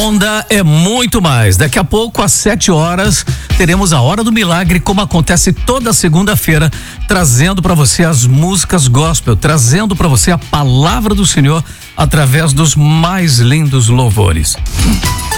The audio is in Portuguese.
Onda é muito mais. Daqui a pouco, às 7 horas, teremos a Hora do Milagre, como acontece toda segunda-feira, trazendo para você as músicas gospel, trazendo para você a palavra do Senhor através dos mais lindos louvores.